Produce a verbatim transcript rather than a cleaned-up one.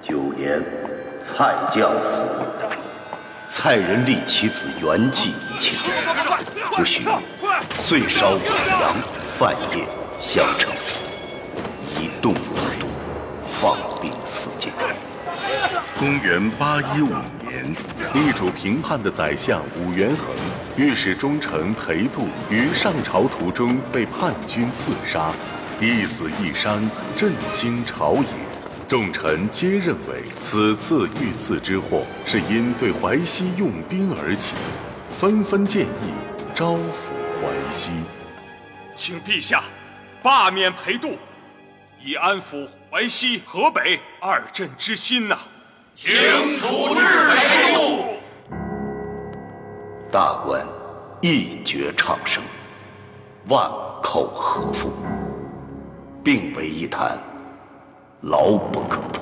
九年，蔡将死，蔡人立其子圆寂以请，不许岁烧五粮，饭夜相承，以动土度，放兵四界。 公元八一五年，地主平叛的宰相武元衡御史中丞裴度于上朝途中被叛军刺杀，一死一伤，震惊朝野。众臣皆认为此次遇刺之祸是因对淮西用兵而起，纷纷建议招抚淮西。 请陛下罢免裴度，以安抚淮西、河北二镇之心呐、啊。 请处置裴度。 大官一决唱声，万寇何复，并为一谈，牢不可破。